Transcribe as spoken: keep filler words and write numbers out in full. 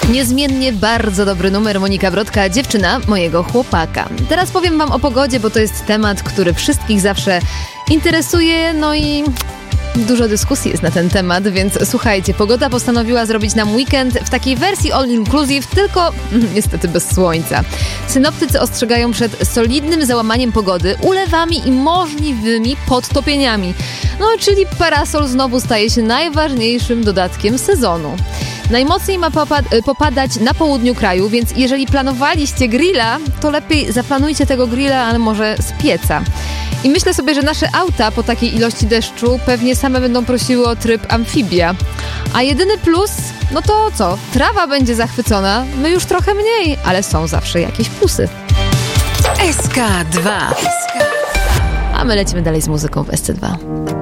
Niezmiennie bardzo dobry numer. Monika Brodka, dziewczyna mojego chłopaka. Teraz powiem wam o pogodzie, bo to jest temat, który wszystkich zawsze interesuje, no i dużo dyskusji jest na ten temat, więc słuchajcie, pogoda postanowiła zrobić nam weekend w takiej wersji all inclusive, tylko niestety bez słońca. Synoptycy ostrzegają przed solidnym załamaniem pogody, ulewami i możliwymi podtopieniami. No, czyli parasol znowu staje się najważniejszym dodatkiem sezonu. Najmocniej ma popad- popadać na południu kraju, więc jeżeli planowaliście grilla, to lepiej zaplanujcie tego grilla, ale może z pieca. I myślę sobie, że nasze auta po takiej ilości deszczu pewnie same będą prosiły o tryb amfibia. A jedyny plus, no to co? Trawa będzie zachwycona, my już trochę mniej, ale są zawsze jakieś plusy. S K dwa. A my lecimy dalej z muzyką w S C dwa.